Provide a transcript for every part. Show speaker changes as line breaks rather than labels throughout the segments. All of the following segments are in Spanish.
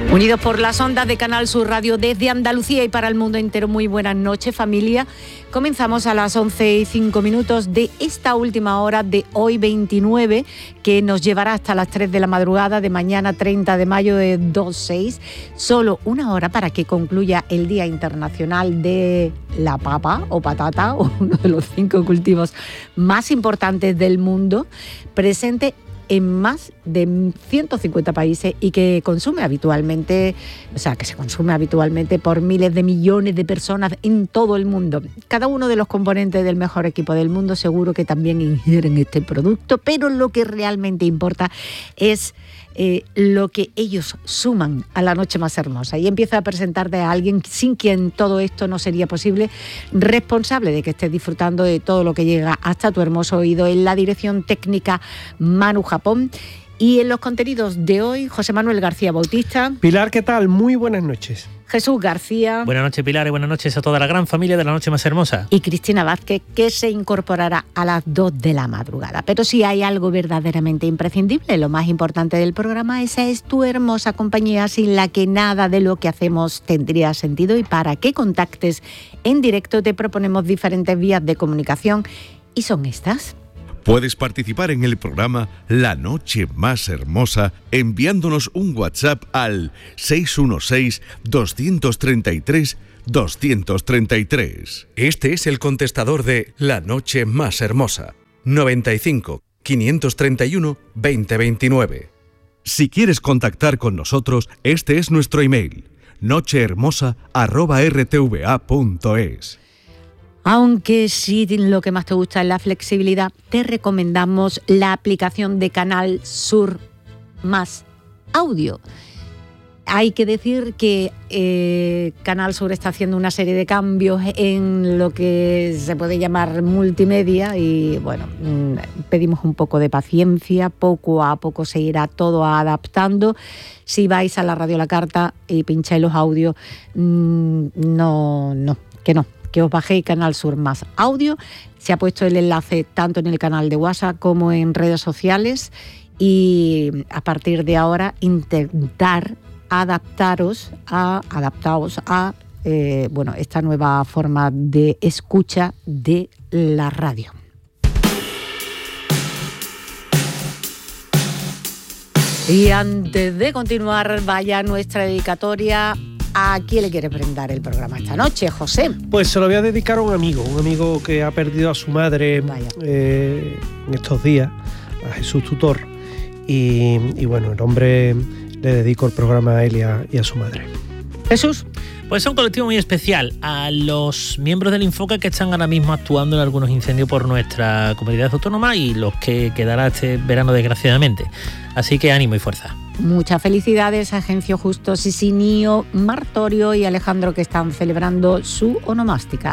Unidos por las ondas de Canal Sur Radio desde Andalucía y para el mundo entero, muy buenas noches, familia. Comenzamos a las 11:05 de esta última hora de hoy 29, que nos llevará hasta las 3 de la madrugada de mañana 30 de mayo de 26. Solo una hora para que concluya el Día Internacional de la Papa o Patata, uno de los 5 cultivos más importantes del mundo, presente en más de 150 países y que consume habitualmente, que se consume habitualmente por miles de millones de personas en todo el mundo. Cada uno de los componentes del mejor equipo del mundo seguro que también ingieren este producto, pero lo que realmente importa es lo que ellos suman a la noche más hermosa. Y empieza a presentarte a alguien sin quien todo esto no sería posible, responsable de que estés disfrutando de todo lo que llega hasta tu hermoso oído. En la dirección técnica, Manu Japón. Y en los contenidos de hoy, José Manuel García Bautista.
Pilar, ¿qué tal? Muy buenas noches.
Jesús García.
Buenas noches, Pilar, y buenas noches a toda la gran familia de La Noche Más Hermosa.
Y Cristina Vázquez, que se incorporará a las 2 de la madrugada. Pero si hay algo verdaderamente imprescindible, lo más importante del programa, esa es tu hermosa compañía, sin la que nada de lo que hacemos tendría sentido. Y para que contactes en directo te proponemos diferentes vías de comunicación y son estas.
Puedes participar en el programa La Noche Más Hermosa enviándonos un WhatsApp al 616-233-233. Este es el contestador de La Noche Más Hermosa, 95 531 2029. Si quieres contactar con nosotros, este es nuestro email, nochehermosa@rtva.es.
Aunque si lo que más te gusta es la flexibilidad, te recomendamos la aplicación de Canal Sur Más Audio. Hay que decir que Canal Sur está haciendo una serie de cambios en lo que se puede llamar multimedia y bueno, pedimos un poco de paciencia, poco a poco se irá todo adaptando. Si vais a la Radio La Carta y pincháis los audios, que os bajéis Canal Sur Más Audio. Se ha puesto el enlace tanto en el canal de WhatsApp como en redes sociales y a partir de ahora intentar adaptaros a esta nueva forma de escucha de la radio. Y antes de continuar, vaya nuestra dedicatoria. ¿A quién le quiere brindar el programa esta noche, José?
Pues se lo voy a dedicar a un amigo que ha perdido a su madre en estos días, a Jesús Tutor. Y bueno, en nombre le dedico el programa a él y a su madre.
Jesús.
Pues es un colectivo muy especial a los miembros del Infoca que están ahora mismo actuando en algunos incendios por nuestra comunidad autónoma y los que quedará este verano desgraciadamente. Así que ánimo y fuerza.
Muchas felicidades a Agencio Justo, Sisinio, Martorio y Alejandro, que están celebrando su onomástica.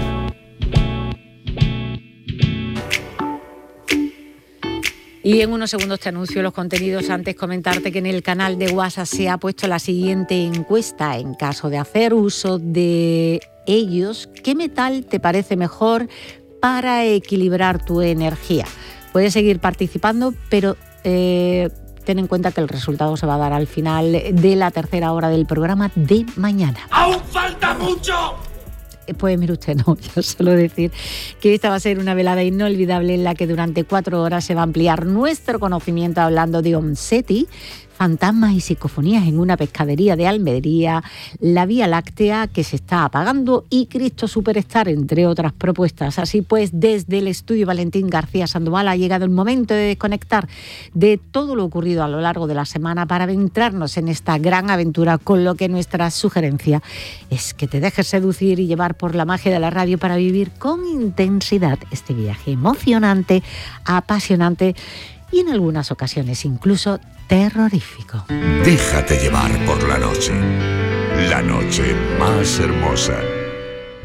Y en unos segundos te anuncio los contenidos. Antes comentarte que en el canal de WhatsApp se ha puesto la siguiente encuesta. En caso de hacer uso de ellos, ¿qué metal te parece mejor para equilibrar tu energía? Puedes seguir participando, pero ten en cuenta que el resultado se va a dar al final de la tercera hora del programa de mañana.
¡Aún falta mucho!
Pues mire usted, no, yo solo decir que esta va a ser una velada inolvidable en la que durante 4 horas se va a ampliar nuestro conocimiento hablando de ONSETI, fantasmas y psicofonías en una pescadería de Almería, la Vía Láctea que se está apagando y Cristo Superstar, entre otras propuestas. Así pues, desde el estudio Valentín García Sandoval ha llegado el momento de desconectar de todo lo ocurrido a lo largo de la semana para adentrarnos en esta gran aventura, con lo que nuestra sugerencia es que te dejes seducir y llevar por la magia de la radio para vivir con intensidad este viaje emocionante, apasionante y en algunas ocasiones incluso terrorífico.
Déjate llevar por la noche. La noche más hermosa.